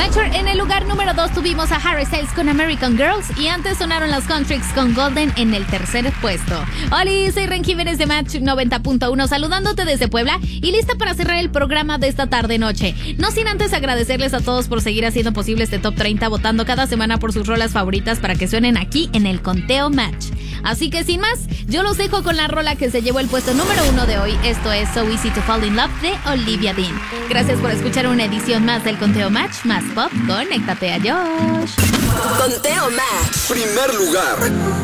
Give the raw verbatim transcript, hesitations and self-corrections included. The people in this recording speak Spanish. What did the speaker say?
Nature en el lugar número dos tuvimos a Harry Styles con American Girls y antes sonaron los Constricts con Golden en el tercer puesto. Hola, soy Ren Jiménez de Match noventa punto uno saludándote desde Puebla y lista para cerrar el programa de esta tarde noche. No sin antes agradecerles a todos por seguir haciendo posible este Top treinta votando cada semana por sus rolas favoritas para que suenen aquí en el Conteo Match. Así que sin más, yo los dejo con la rola que se llevó el puesto número uno de hoy. Esto es So Easy to Fall in Love de Olivia Dean. Gracias por escuchar una edición más del Conteo Match, más pop, conéctate a Josh. Conteo Match. Primer lugar.